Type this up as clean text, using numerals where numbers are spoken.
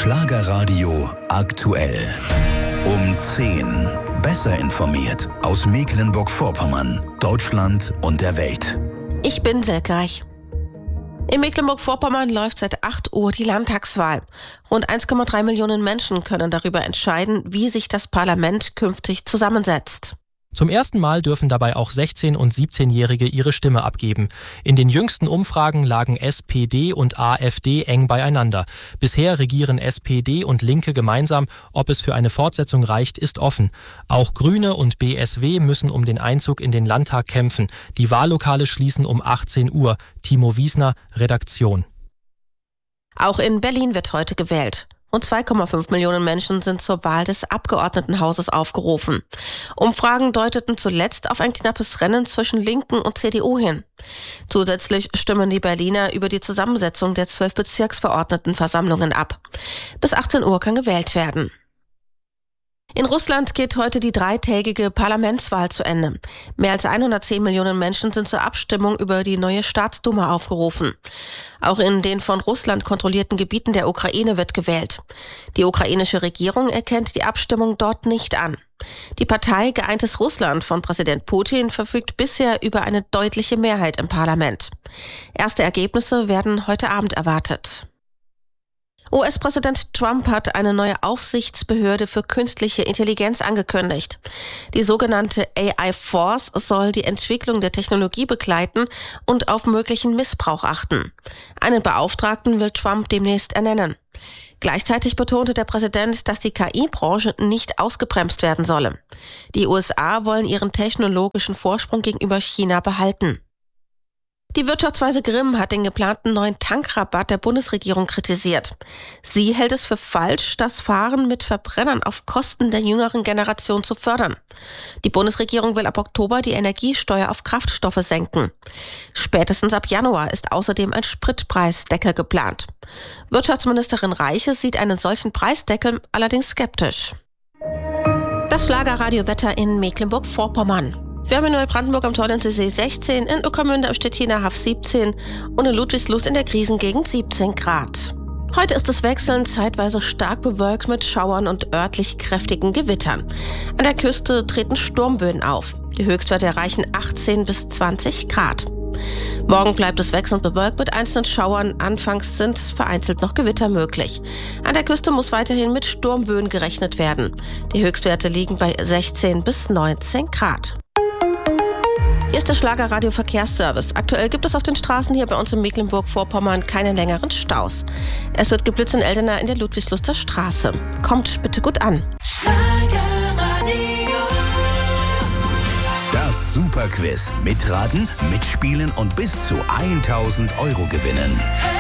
Schlagerradio aktuell. Um 10. Besser informiert aus Mecklenburg-Vorpommern, Deutschland und der Welt. Ich bin Silke Reich. In Mecklenburg-Vorpommern läuft seit 8 Uhr die Landtagswahl. Rund 1,3 Millionen Menschen können darüber entscheiden, wie sich das Parlament künftig zusammensetzt. Zum ersten Mal dürfen dabei auch 16- und 17-Jährige ihre Stimme abgeben. In den jüngsten Umfragen lagen SPD und AfD eng beieinander. Bisher regieren SPD und Linke gemeinsam. Ob es für eine Fortsetzung reicht, ist offen. Auch Grüne und BSW müssen um den Einzug in den Landtag kämpfen. Die Wahllokale schließen um 18 Uhr. Timo Wiesner, Redaktion. Auch in Berlin wird heute gewählt. Rund 2,5 Millionen Menschen sind zur Wahl des Abgeordnetenhauses aufgerufen. Umfragen deuteten zuletzt auf ein knappes Rennen zwischen Linken und CDU hin. Zusätzlich stimmen die Berliner über die Zusammensetzung der 12 Bezirksverordnetenversammlungen ab. Bis 18 Uhr kann gewählt werden. In Russland geht heute die 3-tägige Parlamentswahl zu Ende. Mehr als 110 Millionen Menschen sind zur Abstimmung über die neue Staatsduma aufgerufen. Auch in den von Russland kontrollierten Gebieten der Ukraine wird gewählt. Die ukrainische Regierung erkennt die Abstimmung dort nicht an. Die Partei Geeintes Russland von Präsident Putin verfügt bisher über eine deutliche Mehrheit im Parlament. Erste Ergebnisse werden heute Abend erwartet. US-Präsident Trump hat eine neue Aufsichtsbehörde für künstliche Intelligenz angekündigt. Die sogenannte AI Force soll die Entwicklung der Technologie begleiten und auf möglichen Missbrauch achten. Einen Beauftragten will Trump demnächst ernennen. Gleichzeitig betonte der Präsident, dass die KI-Branche nicht ausgebremst werden solle. Die USA wollen ihren technologischen Vorsprung gegenüber China behalten. Die Wirtschaftsweise Grimm hat den geplanten neuen Tankrabatt der Bundesregierung kritisiert. Sie hält es für falsch, das Fahren mit Verbrennern auf Kosten der jüngeren Generation zu fördern. Die Bundesregierung will ab Oktober die Energiesteuer auf Kraftstoffe senken. Spätestens ab Januar ist außerdem ein Spritpreisdeckel geplant. Wirtschaftsministerin Reiche sieht einen solchen Preisdeckel allerdings skeptisch. Das Schlagerradio-Wetter in Mecklenburg-Vorpommern. Wir haben in Neubrandenburg am Torlensee 16, in Ueckermünde am Stettiner Haff 17 und in Ludwigslust in der Krisengegend 17 Grad. Heute ist es wechselnd zeitweise stark bewölkt mit Schauern und örtlich kräftigen Gewittern. An der Küste treten Sturmböen auf. Die Höchstwerte erreichen 18 bis 20 Grad. Morgen bleibt es wechselnd bewölkt mit einzelnen Schauern. Anfangs sind vereinzelt noch Gewitter möglich. An der Küste muss weiterhin mit Sturmböen gerechnet werden. Die Höchstwerte liegen bei 16 bis 19 Grad. Hier ist der Schlagerradio Verkehrsservice. Aktuell gibt es auf den Straßen hier bei uns in Mecklenburg-Vorpommern keine längeren Staus. Es wird geblitzt in Eldena in der Ludwigsluster Straße. Kommt bitte gut an. Das Superquiz. Mitraten, mitspielen und bis zu 1.000 € gewinnen.